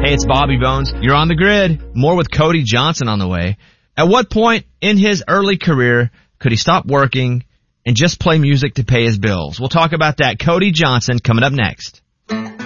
Hey, it's Bobby Bones. You're on the grid. More with Cody Johnson on the way. At what point in his early career could he stop working and just play music to pay his bills? We'll talk about that. Cody Johnson coming up next.